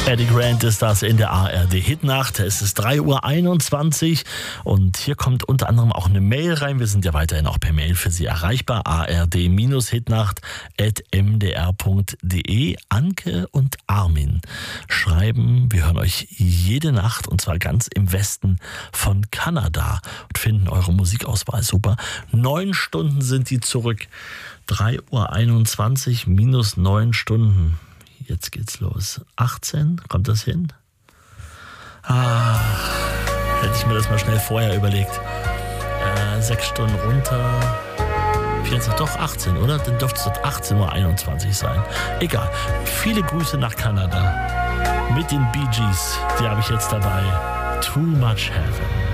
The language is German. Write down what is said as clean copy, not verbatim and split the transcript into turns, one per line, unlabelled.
Eddie Grant ist das in der ARD Hitnacht. Es ist 3:21 Uhr und hier kommt unter anderem auch eine Mail rein. Wir sind ja weiterhin auch per Mail für Sie erreichbar. ard-hitnacht@mdr.de. Anke und Armin schreiben, wir hören euch jede Nacht und zwar ganz im Westen von Kanada und finden eure Musikauswahl super. 9 Stunden sind die zurück. 3:21 Uhr minus 9 Stunden. Jetzt geht's los. 18, kommt das hin? Hätte ich mir das mal schnell vorher überlegt. 6 Stunden runter. 24, doch 18, oder? Dann dürfte es 18:21 Uhr sein. Egal. Viele Grüße nach Kanada. Mit den Bee Gees. Die habe ich jetzt dabei. Too Much Heaven.